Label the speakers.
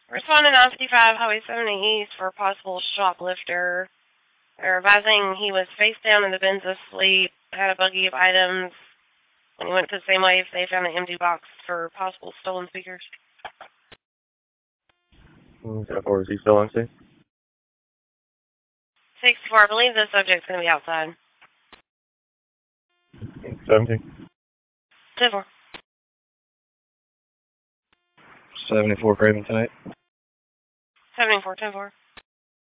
Speaker 1: Responding 955 Highway 70 East for a possible shoplifter. They're advising he was face down in the bins asleep, had a buggy of items. When he went to the same way, they found an empty box for possible stolen speakers.
Speaker 2: How far is he still on scene?
Speaker 1: 64, I believe the subject's going to be outside.
Speaker 2: 17.
Speaker 1: 10-4.
Speaker 2: 74 Craven tonight.
Speaker 1: 74, 10-4.